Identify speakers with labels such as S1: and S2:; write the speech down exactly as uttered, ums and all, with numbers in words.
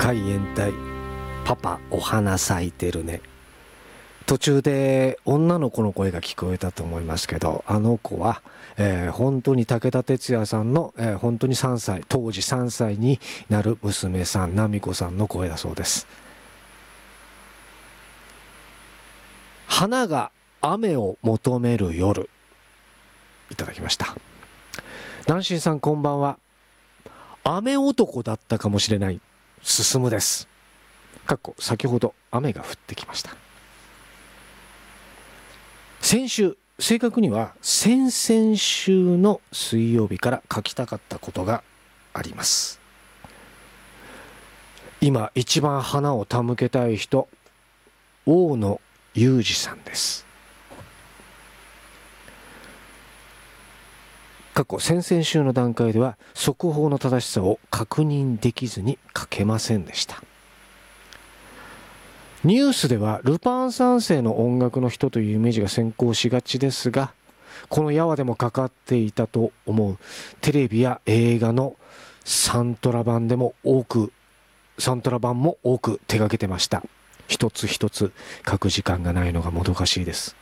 S1: 海援隊パパお花咲いてるね。途中で女の子の声が聞こえたと思いますけど、あの子は、えー、本当に武田鉄矢さんの、えー、本当にさんさい、当時さんさいになる娘さん、奈美子さんの声だそうです。花が雨を求める夜、いただきました。南進さんこんばんは。雨男だったかもしれない進です。かっこ先ほど雨が降ってきました。先週、正確には先々週の水曜日から書きたかったことがあります。今一番花を手向けたい人、大野裕二さんです。過去先々週の段階では速報の正しさを確認できずに書けませんでした。ニュースではルパン三世の音楽の人というイメージが先行しがちですが、このヤワでもかかっていたと思うテレビや映画のサントラ版でも多くサントラ版も多く手掛けてました。一つ一つ書く時間がないのがもどかしいです。